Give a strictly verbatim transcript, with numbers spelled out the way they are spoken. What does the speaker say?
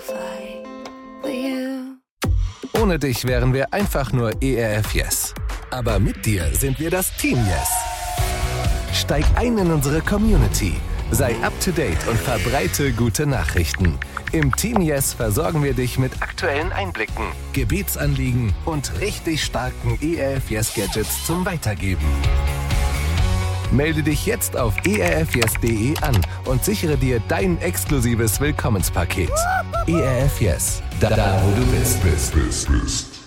Ohne dich wären wir einfach nur E R F Yes. Aber mit dir sind wir das Team Yes. Steig ein in unsere Community. Sei up to date und verbreite gute Nachrichten. Im Team Yes versorgen wir dich mit aktuellen Einblicken, Gebetsanliegen und richtig starken E R F Yes Gadgets zum Weitergeben. Melde dich jetzt auf e r f yes punkt d e an und sichere dir dein exklusives Willkommenspaket. E R F Yes, da, da wo du bist, bist, bist, bist.